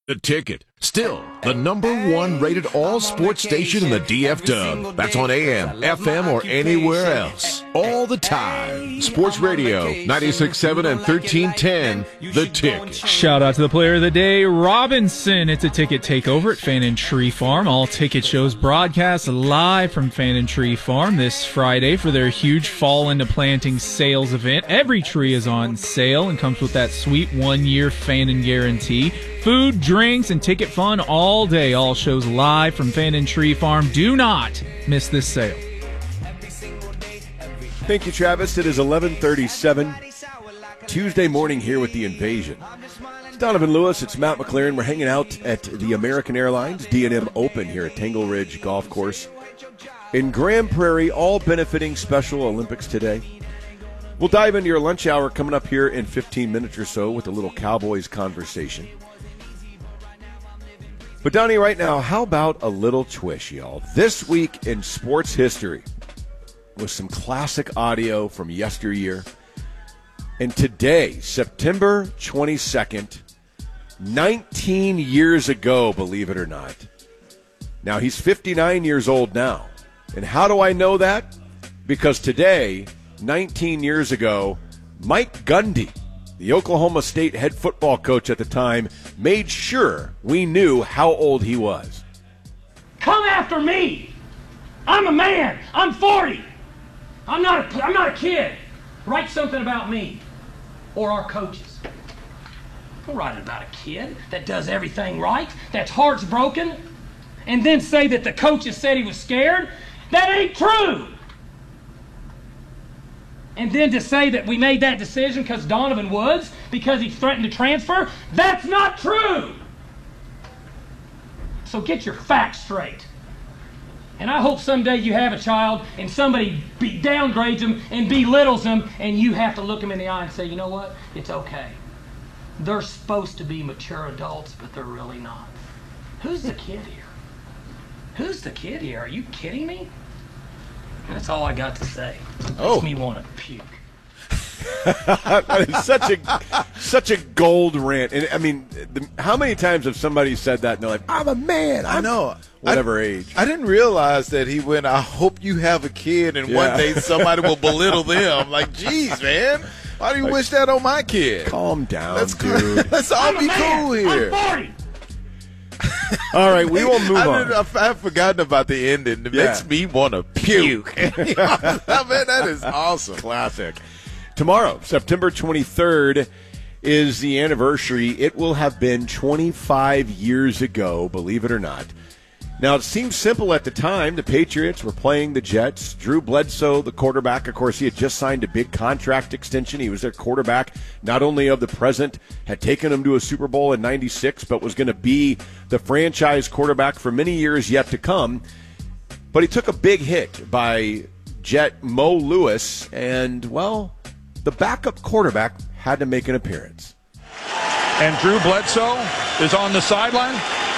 The Ticket, still the number one rated all sports station in the DF Dub. That's on AM, FM, or anywhere else. All the time. Sports Radio, 96.7 and 1310, The Ticket. Shout out to the player of the day, Robinson. It's a Ticket takeover at Fan and Tree Farm. All Ticket shows broadcast live from Fan and Tree Farm this Friday for their huge Fall into Planting sales event. Every tree is on sale and comes with that sweet 1-year Fan and guarantee. Food, drinks, and ticket fun all day. All shows live from Fan and Tree Farm. Do not miss this sale. Thank you, Travis. It is 11:37 Tuesday morning here with The Invasion. It's Donovan Lewis. It's Matt McLaren. We're hanging out at the American Airlines D&M Open here at Tangle Ridge Golf Course in Grand Prairie, all benefiting Special Olympics today. We'll dive into your lunch hour coming up here in 15 minutes or so with a little Cowboys conversation. But Donnie, right now, how about a little twish, y'all? This week in sports history was some classic audio from yesteryear. And today, September 22nd, 19 years ago, believe it or not. Now, he's 59 years old now. And how do I know that? Because today, 19 years ago, Mike Gundy, the Oklahoma State head football coach at the time, made sure we knew how old he was. Come after me. I'm a man. I'm 40. I'm not a kid. Write something about me or our coaches. Don't write about a kid that does everything right, that's heart's broken, and then say that the coaches said he was scared. That ain't true. And then to say that we made that decision because Donovan Woods, because he threatened to transfer, that's not true. So get your facts straight. And I hope someday you have a child and somebody downgrades them and belittles them, and you have to look them in the eye and say, you know what, it's okay. They're supposed to be mature adults, but they're really not. Who's the kid here? Who's the kid here? Are you kidding me? That's all I got to say. Makes me want to puke. That is such a gold rant. And I mean, how many times have somebody said that and they're like, I'm a man. I know. Whatever age. I didn't realize that he went, I hope you have a kid and one day somebody will belittle them. Like, geez, man. Why do you wish that on my kid? Calm down, dude. Let's all be cool here. I'm 40. All right, we will move on. I've forgotten about the ending. It makes me want to puke. Man, that is awesome. Classic. Tomorrow, September 23rd, is the anniversary. It will have been 25 years ago, believe it or not. Now, it seems simple at the time. The Patriots were playing the Jets. Drew Bledsoe, the quarterback, of course, he had just signed a big contract extension. He was their quarterback, not only of the present, had taken them to a Super Bowl in '96, but was going to be the franchise quarterback for many years yet to come. But he took a big hit by Jet Mo Lewis, and, well, the backup quarterback had to make an appearance. And Drew Bledsoe is on the sideline.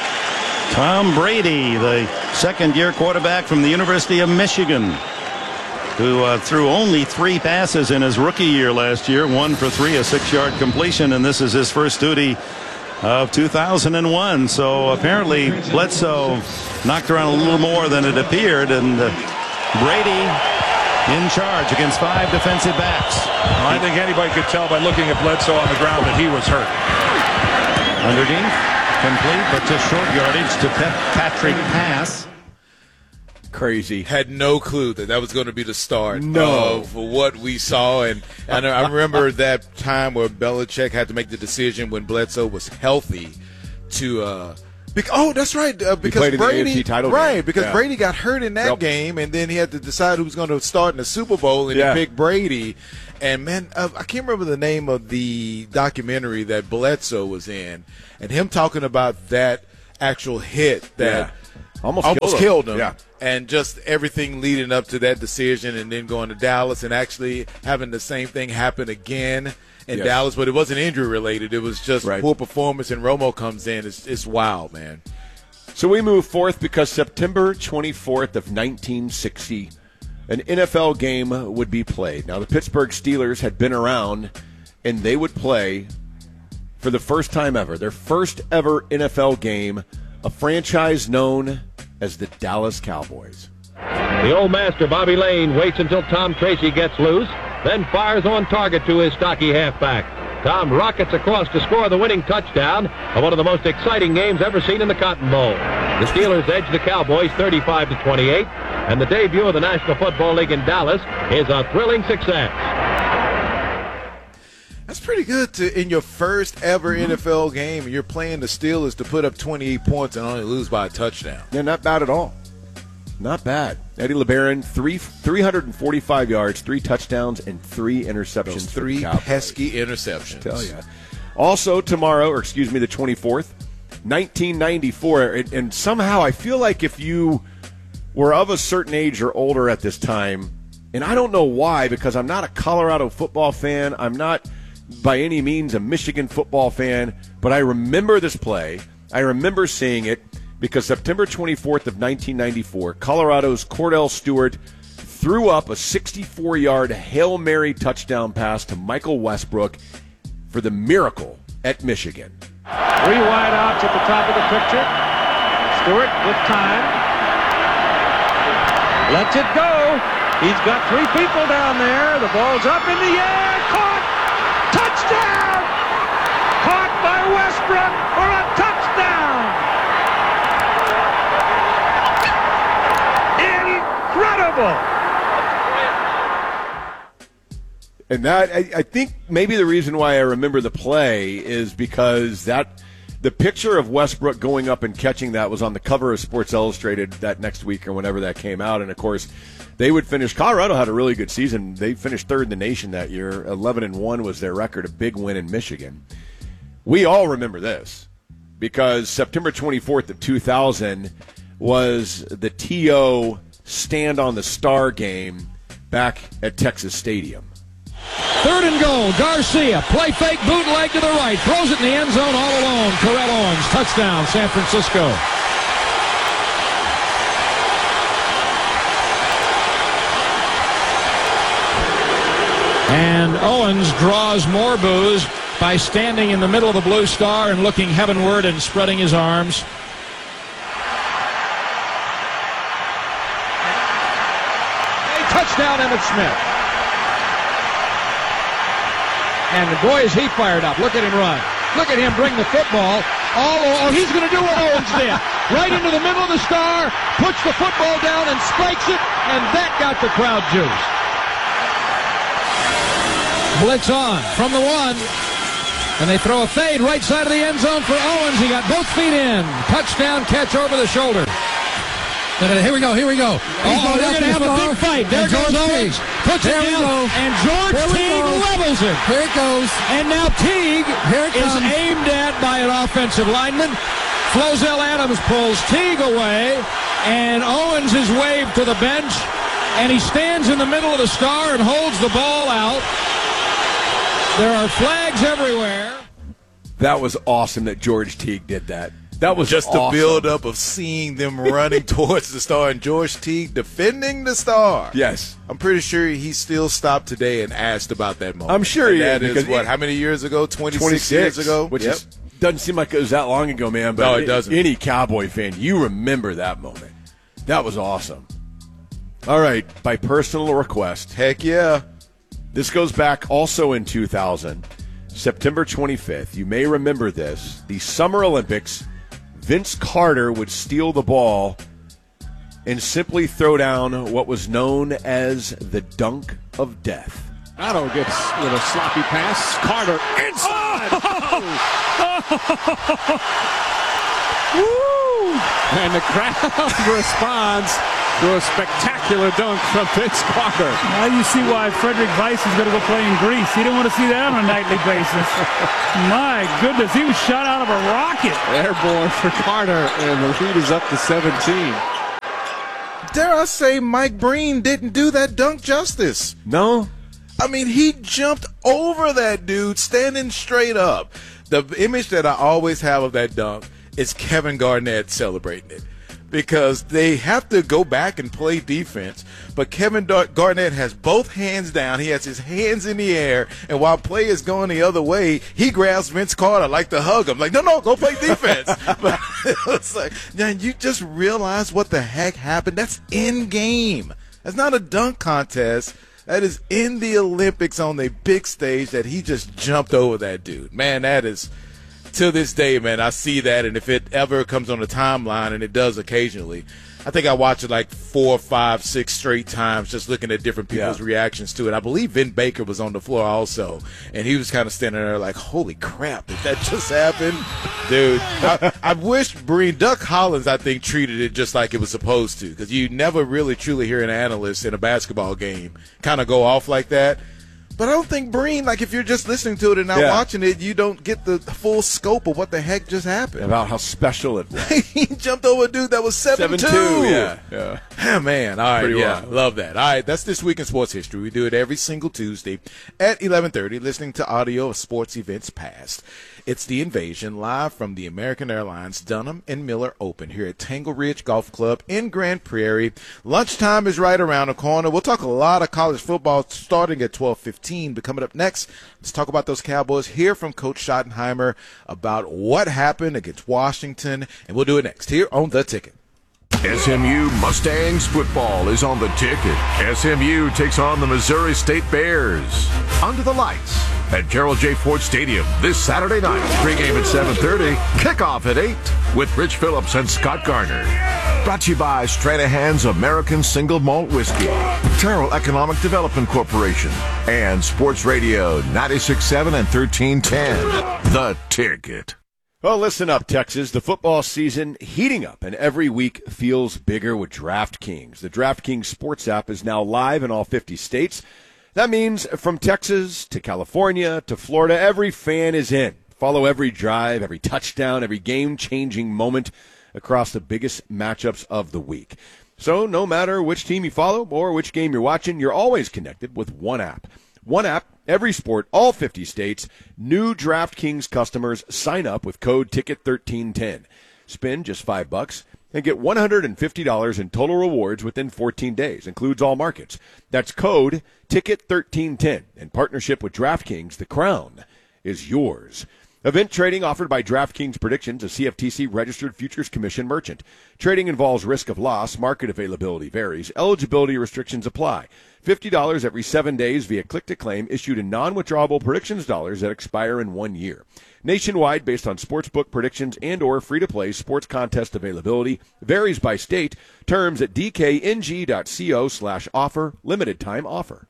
Tom Brady, the second-year quarterback from the University of Michigan, who threw only 3 passes in his rookie year last year, 1 for 3, a 6-yard completion, and this is his first duty of 2001. So apparently Bledsoe knocked around a little more than it appeared, and Brady in charge against 5 defensive backs. I think anybody could tell by looking at Bledsoe on the ground that he was hurt. Underneath. Complete, but just short yardage to Patrick Pass. Crazy. Had no clue that was going to be the start of what we saw. And I remember that time where Belichick had to make the decision when Bledsoe was healthy to that's right. Because Brady, in the AFC title right? game. Because Brady got hurt in that game, and then he had to decide who was going to start in the Super Bowl, and he picked Brady. And man, I can't remember the name of the documentary that Bledsoe was in, and him talking about that actual hit that almost killed him. Yeah. And just everything leading up to that decision, and then going to Dallas and actually having the same thing happen again in Dallas, but it wasn't injury related. It was just poor performance, and Romo comes in. It's wild, man. So we move forth because September 24th of 1960, an NFL game would be played. Now, the Pittsburgh Steelers had been around, and they would play for the first time ever, their first ever NFL game, a franchise known as the Dallas Cowboys. The old master, Bobby Lane, waits until Tom Tracy gets loose, then fires on target to his stocky halfback. Tom rockets across to score the winning touchdown of one of the most exciting games ever seen in the Cotton Bowl. The Steelers edge the Cowboys 35-28, and the debut of the National Football League in Dallas is a thrilling success. That's pretty good in your first ever NFL game, you're playing the Steelers to put up 28 points and only lose by a touchdown. Yeah, not bad at all. Not bad. Eddie LeBaron, 345 yards, 3 touchdowns, and 3 interceptions. Those 3 pesky interceptions. I tell you. Also tomorrow, the 24th, 1994, and somehow I feel like if you were of a certain age or older at this time, and I don't know why, because I'm not a Colorado football fan, I'm not by any means a Michigan football fan, but I remember this play. I remember seeing it because September 24th of 1994, Colorado's Cordell Stewart threw up a 64-yard Hail Mary touchdown pass to Michael Westbrook for the Miracle at Michigan. 3 wideouts at the top of the picture. Stewart with time. Lets it go. He's got 3 people down there. The ball's up in the air. Caught. Touchdown! Caught by Westbrook for a touchdown! Incredible! And that, I think maybe the reason why I remember the play is because the picture of Westbrook going up and catching that was on the cover of Sports Illustrated that next week or whenever that came out. And, of course, they would finish. Colorado had a really good season. They finished 3rd in the nation that year. 11-1 was their record, a big win in Michigan. We all remember this because September 24th of 2000 was the TO Stand on the Star game back at Texas Stadium. 3rd and goal. Garcia, play fake, bootleg to the right, throws it in the end zone all alone. Terrell Owens, touchdown, San Francisco. And Owens draws more boos by standing in the middle of the blue star and looking heavenward and spreading his arms. A touchdown, Emmitt Smith. And boy, is he fired up. Look at him run. Look at him bring the football. He's going to do what Owens did. Right into the middle of the star, puts the football down and spikes it, and that got the crowd juiced. Blitz on from the 1. And they throw a fade right side of the end zone for Owens. He got both feet in. Touchdown catch over the shoulder. Here we go. They're going to have a big fight. There goes Owens. Puts it down. And George Teague levels it. Here it goes. And now Teague is aimed at by an offensive lineman. Flozell Adams pulls Teague away. And Owens is waved to the bench. And he stands in the middle of the star and holds the ball out. There are flags everywhere. That was awesome that George Teague did that. That was just awesome. The build-up of seeing them running towards the star and George Teague defending the star. Yes. I'm pretty sure he still stopped today and asked about that moment. I'm sure that is what, how many years ago? 26 years ago? Which doesn't seem like it was that long ago, man. But no, it doesn't. Any Cowboy fan, you remember that moment. That was awesome. All right, by personal request. Heck yeah. This goes back also in 2000, September 25th. You may remember this. The Summer Olympics, Vince Carter would steal the ball and simply throw down what was known as the dunk of death. Otto gets a little sloppy pass. Carter inside. Woo! And the crowd responds to a spectacular dunk from Vince Carter. Now you see why Frederick Weiss is going to go play in Greece. He didn't want to see that on a nightly basis. My goodness, he was shot out of a rocket. Airborne for Carter, and the lead is up to 17. Dare I say Mike Breen didn't do that dunk justice. No. I mean, he jumped over that dude standing straight up. The image that I always have of that dunk is Kevin Garnett celebrating it. because they have to go back and play defense. But Kevin Garnett has both hands down. He has his hands in the air, and while play is going the other way, he grabs Vince Carter like to hug him. Like, no, go play defense. But it's like, man, you just realize what the heck happened. That's in game. That's not a dunk contest. That is in the Olympics on the big stage that he just jumped over that dude. Man, that is, to this day, man, I see that, and if it ever comes on the timeline, and it does occasionally, I think I watch it like 4, 5, 6 straight times just looking at different people's reactions to it. I believe Vin Baker was on the floor also, and he was kind of standing there like, holy crap, did that just happen? Dude, I wish Doug Collins, I think, treated it just like it was supposed to, because you never really truly hear an analyst in a basketball game kind of go off like that. But I don't think Breen, like if you're just listening to it and not watching it, you don't get the full scope of what the heck just happened. About how special it was. He jumped over a dude that was 7'2". Yeah. Oh, man. All right, Pretty wild. Love that. All right, that's This Week in Sports History. We do it every single Tuesday at 11:30, listening to audio of sports events past. It's The Invasion, live from the American Airlines Dunham and Miller Open here at Tangle Ridge Golf Club in Grand Prairie. Lunchtime is right around the corner. We'll talk a lot of college football starting at 12:15. But coming up next, let's talk about those Cowboys, hear from Coach Schottenheimer about what happened against Washington, and we'll do it next here on The Ticket. SMU Mustangs football is on The Ticket. SMU takes on the Missouri State Bears. Under the lights at Gerald J. Ford Stadium this Saturday night. Pregame at 7:30, kickoff at 8 with Rich Phillips and Scott Garner. Brought to you by Stranahan's American Single Malt Whiskey, Terrell Economic Development Corporation, and Sports Radio 96.7 and 1310. The Ticket. Well, listen up, Texas. The football season heating up, and every week feels bigger with DraftKings. The DraftKings Sports app is now live in all 50 states. That means from Texas to California to Florida, every fan is in. Follow every drive, every touchdown, every game-changing moment across the biggest matchups of the week. So no matter which team you follow or which game you're watching, you're always connected with one app. One app, every sport, all 50 states. New DraftKings customers sign up with code TICKET1310. Spend just $5 and get $150 in total rewards within 14 days. Includes all markets. That's code TICKET1310. In partnership with DraftKings, the crown is yours. Event trading offered by DraftKings Predictions, a CFTC-registered futures commission merchant. Trading involves risk of loss. Market availability varies. Eligibility restrictions apply. $50 every 7 days via click-to-claim issued in non-withdrawable predictions dollars that expire in 1 year. Nationwide, based on sportsbook predictions and or free-to-play sports contest availability, varies by state. Terms at dkng.co/offer. Limited time offer.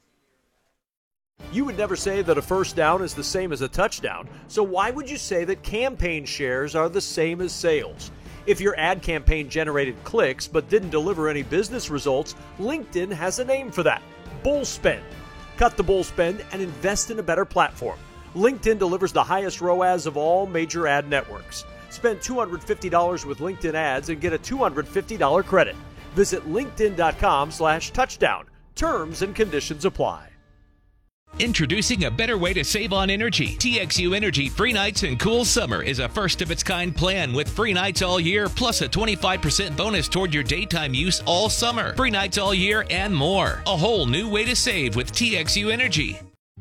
You would never say that a first down is the same as a touchdown, so why would you say that campaign shares are the same as sales? If your ad campaign generated clicks but didn't deliver any business results, LinkedIn has a name for that: bull spend. Cut the bull spend and invest in a better platform. LinkedIn delivers the highest ROAS of all major ad networks. Spend $250 with LinkedIn ads and get a $250 credit. Visit linkedin.com/touchdown. Terms and conditions apply. Introducing a better way to save on energy. TXU Energy Free Nights and Cool Summer is a first-of-its-kind plan with free nights all year, plus a 25% bonus toward your daytime use all summer. Free nights all year and more. A whole new way to save with TXU Energy.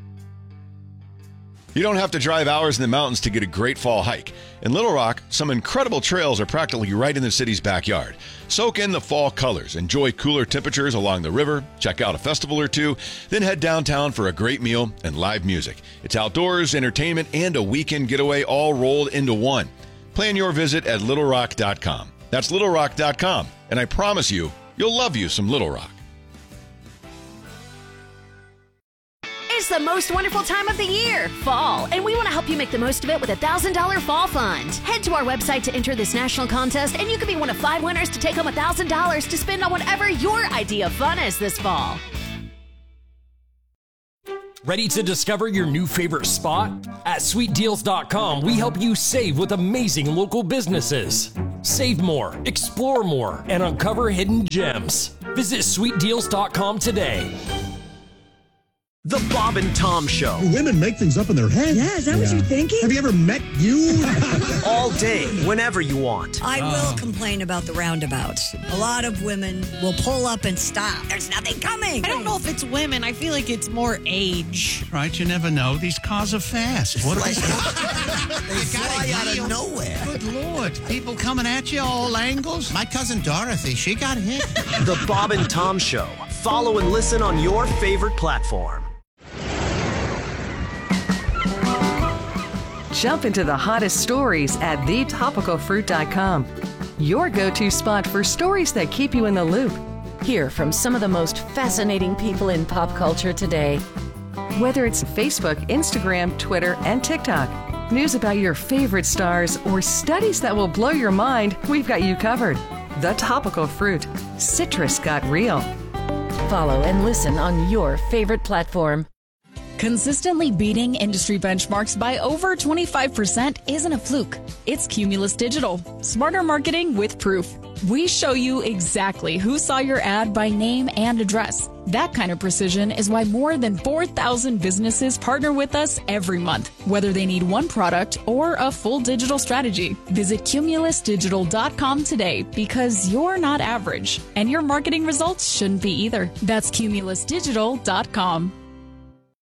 You don't have to drive hours in the mountains to get a great fall hike. In Little Rock, some incredible trails are practically right in the city's backyard. Soak in the fall colors, enjoy cooler temperatures along the river, check out a festival or two, then head downtown for a great meal and live music. It's outdoors, entertainment, and a weekend getaway all rolled into one. Plan your visit at littlerock.com. That's littlerock.com, and I promise you, you'll love you some Little Rock. It's the most wonderful time of the year, fall, and we want to help you make the most of it with a $1,000 fall fund. Head to our website to enter this national contest, and you could be one of 5 winners to take home $1,000 to spend on whatever your idea of fun is this fall. Ready to discover your new favorite spot? At SweetDeals.com, we help you save with amazing local businesses. Save more, explore more, and uncover hidden gems. Visit SweetDeals.com today. The Bob and Tom Show. Women make things up in their head. Yeah, is that what you're thinking? Have you ever met you? All day, whenever you want. I will complain about the roundabouts. A lot of women will pull up and stop. There's nothing coming. I don't know if it's women. I feel like it's more age. Right, you never know. These cars are fast. What They fly out of nowhere. Good Lord. People coming at you all angles. My cousin Dorothy, she got hit. The Bob and Tom Show. Follow and listen on your favorite platform. Jump into the hottest stories at thetopicalfruit.com. Your go-to spot for stories that keep you in the loop. Hear from some of the most fascinating people in pop culture today. Whether it's Facebook, Instagram, Twitter, and TikTok, news about your favorite stars, or studies that will blow your mind, we've got you covered. The Topical Fruit. Citrus got real. Follow and listen on your favorite platform. Consistently beating industry benchmarks by over 25% isn't a fluke. It's Cumulus Digital. Smarter marketing with proof. We show you exactly who saw your ad by name and address. That kind of precision is why more than 4,000 businesses partner with us every month, whether they need one product or a full digital strategy. Visit cumulusdigital.com today because you're not average, and your marketing results shouldn't be either. That's cumulusdigital.com.